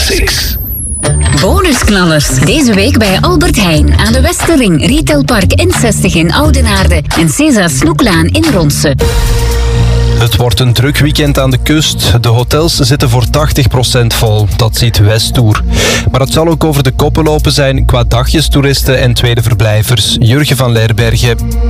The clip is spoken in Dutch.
Classics. Bonusknallers. Deze week bij Albert Heijn aan de Westerring, Retailpark N60 in Oudenaarde en César Snoeklaan in Ronse. Het wordt een druk weekend aan de kust. De hotels zitten voor 80% vol. Dat ziet Westtour. Maar het zal ook over de koppen lopen zijn qua dagjestoeristen en tweede verblijvers. Jurgen van Lerbergen.